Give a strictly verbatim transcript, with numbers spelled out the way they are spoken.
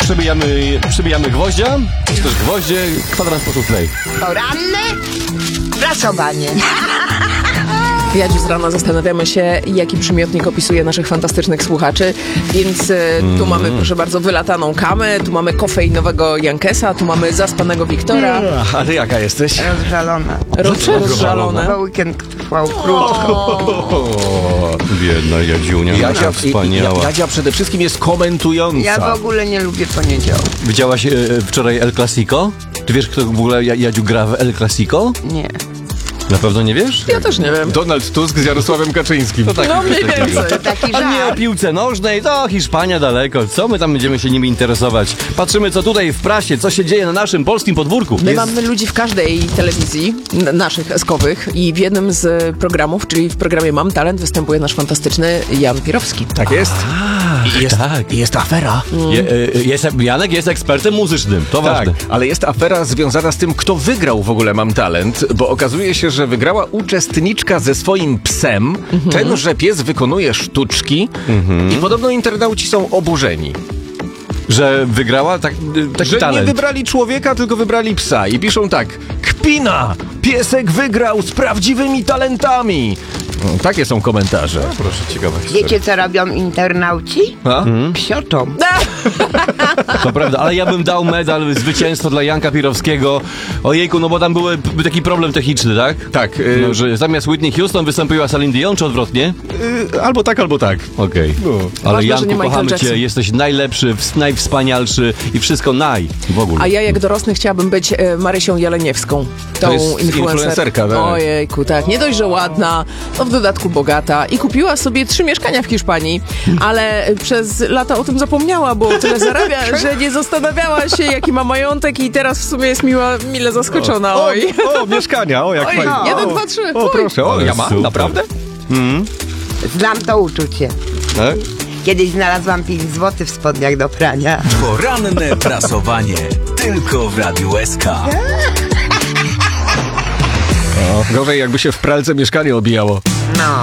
przybijamy, przybijamy gwoździa, czy też gwoździe, kwadrans po szuflej. Poranne prasowanie. Ja dziś z rana zastanawiamy się, jaki przymiotnik opisuje naszych fantastycznych słuchaczy, więc y, tu mm. mamy, proszę bardzo, wylataną kamę, tu mamy kofeinowego Jankesa, tu mamy zaspanego Wiktora. A ty jaka jesteś? Rozżalona. Roz, rozżalone. Bo weekend trwał krótko. O, biedna Jadziunia, Jadzia, wspaniała. Jadzia przede wszystkim jest komentująca. Ja w ogóle nie lubię poniedziałku. Widziałaś e, wczoraj El Clasico? Ty wiesz, kto w ogóle Jadziu gra w El Clasico? Nie. Na pewno nie wiesz? Ja też nie wiem. Donald Tusk z Jarosławem Kaczyńskim. To tak, No mniej więcej. Taki A nie o żart. piłce nożnej, to Hiszpania daleko. Co my tam będziemy się nimi interesować? Patrzymy, co tutaj w prasie, co się dzieje na naszym polskim podwórku. My Jest... mamy ludzi w każdej telewizji, n- naszych eskowych, i w jednym z programów, czyli w programie Mam Talent, występuje nasz fantastyczny Jan Pirowski. Tak jest. I jest, tak. i jest afera. Je, e, jest, Janek jest ekspertem muzycznym, to Tak, ważne. ale jest afera związana z tym, kto wygrał w ogóle Mam Talent, bo okazuje się, że wygrała uczestniczka ze swoim psem. Mhm. Tenże pies wykonuje sztuczki Mhm. i podobno internauci są oburzeni. Że wygrała tak, taki Że talent. nie wybrali człowieka, tylko wybrali psa i piszą tak: kpina! Piesek wygrał z prawdziwymi talentami! No, takie są komentarze. Proszę, ciekawa historia. Wiecie, co robią internauci? A? Psioczą. To prawda, ale ja bym dał medal zwycięstwa dla Janka Pirowskiego. Ojejku, no bo tam był p- taki problem techniczny, tak? Tak. Y, No, że zamiast Whitney Houston wystąpiła Celine Dion, czy odwrotnie? y, albo tak, albo tak. Okej. No. Ale Ważne, że Janku, nie Michael kochamy Jackson. cię, jesteś najlepszy, ws- najwspanialszy i wszystko naj w ogóle. A ja jak dorosły chciałabym być e, Marysią Jeleniewską. Tą To jest influencerka, tak? Ojejku, tak. Nie dość, że ładna, to w dodatku bogata i kupiła sobie trzy mieszkania w Hiszpanii, ale przez lata o tym zapomniała, bo tyle zarabia, że nie zastanawiała się, jaki ma majątek, i teraz w sumie jest miła, mile zaskoczona. O, Oj. o, mieszkania, o jak Oj, fajnie. jeden, O, dwa, trzy, O, fuj. proszę, o, Ale ja mam, super. naprawdę? Znam to uczucie. Tak? Kiedyś znalazłam pięć złotych w spodniach do prania. Poranne prasowanie. Tylko w Radiu S K. O, gorzej jakby się w pralce mieszkanie obijało. No.